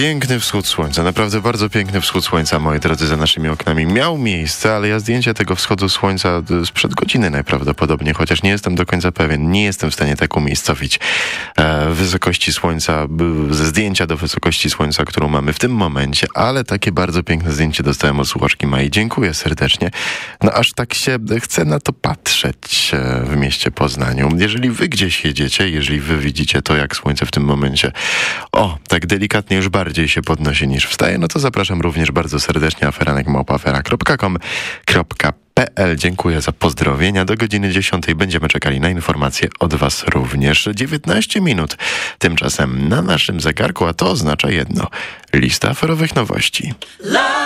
Piękny wschód słońca, naprawdę bardzo piękny wschód słońca, moi drodzy, za naszymi oknami miał miejsce, ale ja zdjęcia tego wschodu słońca sprzed godziny najprawdopodobniej, chociaż nie jestem do końca pewien, nie jestem w stanie tak umiejscowić wysokości słońca, ze zdjęcia do wysokości słońca, którą mamy w tym momencie, ale takie bardzo piękne zdjęcie dostałem od słuchaczki Mai. Dziękuję serdecznie. No aż tak się chce na to patrzeć w mieście Poznaniu. Jeżeli wy gdzieś jedziecie, jeżeli wy widzicie to, jak słońce w tym momencie tak delikatnie już bardziej się podnosi niż wstaje, no to zapraszam również bardzo serdecznie aferanek@afera.com.pl. Dziękuję za pozdrowienia. Do godziny 10 będziemy czekali na informacje od was również. 19 minut tymczasem na naszym zegarku, a to oznacza jedno. Lista aferowych nowości.